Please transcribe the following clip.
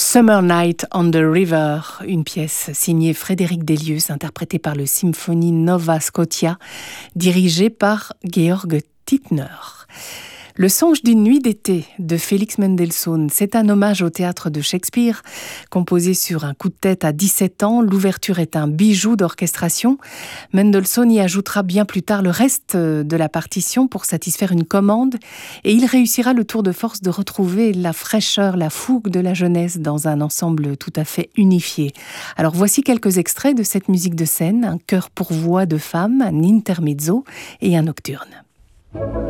Summer Night on the River, une pièce signée Frédéric Delius, interprétée par le Symphonie Nova Scotia, dirigée par Georg Tittner. Le songe d'une nuit d'été de Félix Mendelssohn, c'est un hommage au théâtre de Shakespeare, composé sur un coup de tête à 17 ans. L'ouverture est un bijou d'orchestration. Mendelssohn y ajoutera bien plus tard le reste de la partition pour satisfaire une commande, et il réussira le tour de force de retrouver la fraîcheur, la fougue de la jeunesse dans un ensemble tout à fait unifié. Alors voici quelques extraits de cette musique de scène, un chœur pour voix de femme, un intermezzo et un nocturne.